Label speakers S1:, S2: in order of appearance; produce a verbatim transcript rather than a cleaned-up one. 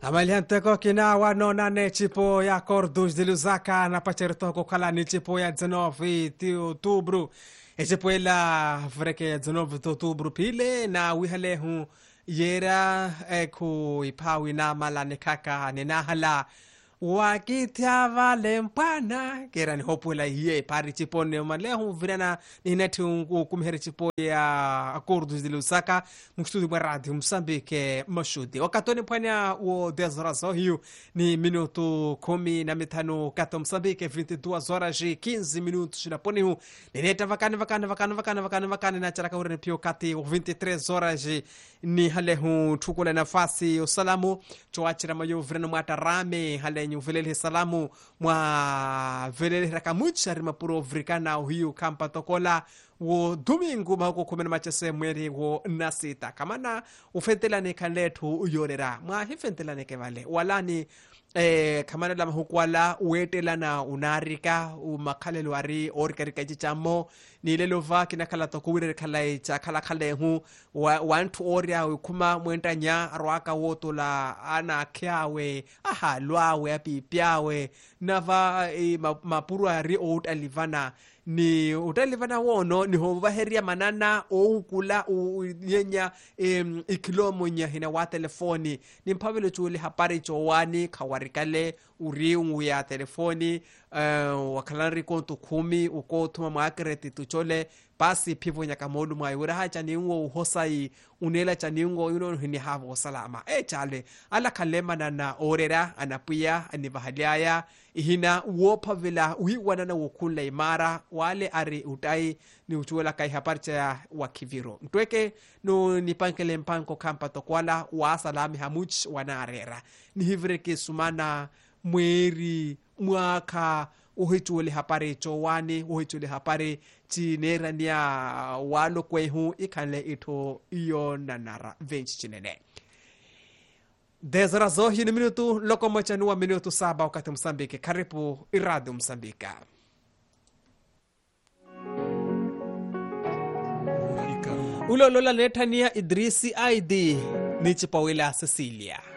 S1: Amalianteko kina wanona ne chipo ya Cordus de Lusaka na pachertoko kala ni chipo ya dezenove de outubro. E chipo ela vreke ya dezenove de outubro pile na wihale hu yera e ku ipawi na mala ne kaka ne nahala wakitia vale mpana kera ni hopu la hiye pari chipo ne malehu virana ni neti kumheri chipo ya Cordus de Lusaka mkustudi mwa radio Msambike mashudi wakatoni mpanya uo dezrazo hiyo ni minuto kumi na mitano kato Msambike vinte e duas horas e quinze minutos na poni hu ni neta vakane vakane vakane vakane vakane vakane na charaka ure pio kati vinte e três horas ni hale hu tukule nafasi usalamu choachira mayo virana mwata rame hale nyuvelele salamu mwa velele rakamucha rimapuro vrikana hiyo kampa tokola wo domingo mahoko kumena machese mweri wo nasita kamana ufentelane kaletu uyorera mwa hifentelane kevale walani eh kamana la mahukwala uetelana unarika umakhalelo ari orikarika chichamo ni lelova kinakala tokuwire khala cha khala khale hu wantu oria ukuma mwentanya arwaka woto la ana kyawe aha lwawe apipyawe nava e, mapuru ari out alivana ni utalivana wono ni hovaheria manana o kula yenya um, ikilomo nya hina wa telefoni ni mpavelo chuli hapari chowani kawarikale uriungu ya telefoni uh, wakalari kontu kumi uko tuma makereti tuchole pasi pivo nya kamodu mayura hacha ni ungo uhosai unela cha ni ungo yuno hini havo salama e chale ala kalema na na orera anapuya anivahaliaya ihina wopa vila uhiwana na wukula imara wale ari utai ni uchuela kai haparcha ya wakiviro mtueke no nipankele mpanko kampa tokwala wa salami hamuch wanarera ni hivreke sumana mweri mwaka uhichuele hapare chowani uhichuele hapare chinera niya walo kwehu ikale ito iyo nanara venchi chinene dezrazo hini minutu loko machanuwa minutu saba wakati Msambike karibu iradu Msambika ulolola netania Idrisi Aidi nichipawila Cecilia